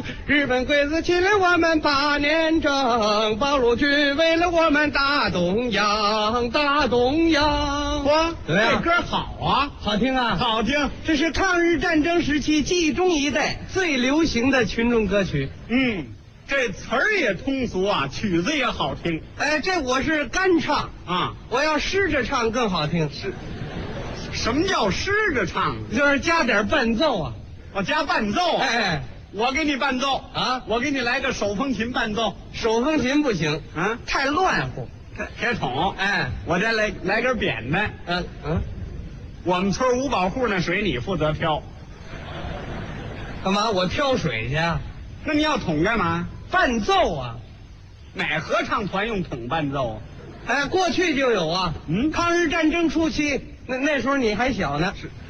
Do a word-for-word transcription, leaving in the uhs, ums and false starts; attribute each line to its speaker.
Speaker 1: 仗。日本鬼子侵略我们八年整，八路军为了我们大东洋，大东洋。
Speaker 2: 嚯，
Speaker 1: 对啊
Speaker 2: 这歌好啊，
Speaker 1: 好听啊！
Speaker 2: 好听。
Speaker 1: 这是抗日战争时期记忆中一代最流行的群众歌曲。
Speaker 2: 嗯，这词儿也通俗啊，曲子也好听
Speaker 1: 哎，这我是干唱，
Speaker 2: 啊。
Speaker 1: 我要湿着唱更好听，
Speaker 2: 是，什么叫湿着唱？
Speaker 1: 就是加点伴奏啊。
Speaker 2: 我加伴奏啊。
Speaker 1: 哎，
Speaker 2: 我给你伴奏
Speaker 1: 啊
Speaker 2: 我给你来个手风琴伴奏
Speaker 1: 手风琴不行，
Speaker 2: 啊，
Speaker 1: 太乱乎。
Speaker 2: 铁铁桶。
Speaker 1: 哎，
Speaker 2: 我再来来根扁担。
Speaker 1: 嗯嗯，
Speaker 2: 我们村五保户那水你负责挑，
Speaker 1: 干嘛？我挑水去啊？
Speaker 2: 那你要桶干嘛？
Speaker 1: 伴奏啊。
Speaker 2: 哪合唱团用桶伴奏啊？
Speaker 1: 哎，过去就有啊。
Speaker 2: 嗯
Speaker 1: 抗日战争初期，那那时候你还小呢。